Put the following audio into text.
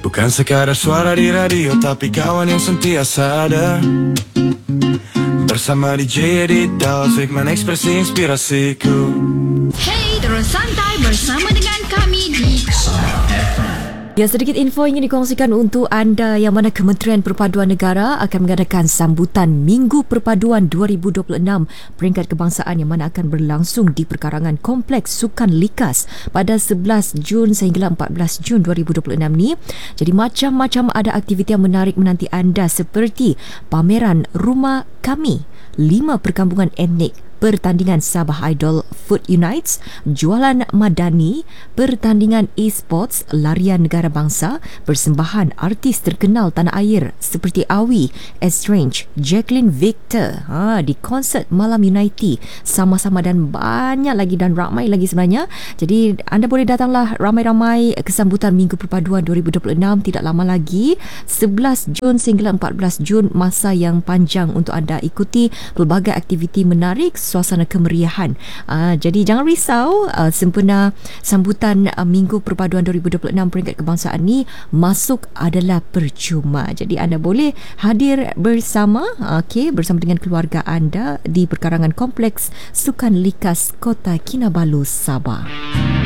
Bukan sekadar suara di radio, tapi kawan yang sentiasa ada. Bersama DJ Edital, segmen ekspresi inspirasiku. Hey, terus santai bersama dengan kami di Ya, sedikit info ingin dikongsikan untuk anda yang mana Kementerian Perpaduan Negara akan mengadakan sambutan Minggu Perpaduan 2026 peringkat kebangsaan yang mana akan berlangsung di perkarangan Kompleks Sukan Likas pada 11 Jun sehingga 14 Jun 2026 ni. Jadi macam-macam ada aktiviti yang menarik menanti anda seperti pameran Rumah Kami, 5 perkampungan etnik, pertandingan Sabah Idol Food Unites, jualan madani, pertandingan e-sports, larian negara bangsa, persembahan artis terkenal tanah air seperti Awi, Estrange, Jacqueline Victor di konsert Malam Unity sama-sama dan banyak lagi dan ramai lagi sebenarnya. Jadi anda boleh datanglah ramai-ramai ke sambutan Minggu Perpaduan 2026 tidak lama lagi, 11 Jun sehingga 14 Jun, masa yang panjang untuk anda ikuti pelbagai aktiviti menarik, suasana kemeriahan. Jadi jangan risau, sempena sambutan Minggu Perpaduan 2026 peringkat kebangsaan ni masuk adalah percuma. Jadi anda boleh hadir bersama bersama dengan keluarga anda di perkarangan Kompleks Sukan Likas Kota Kinabalu, Sabah.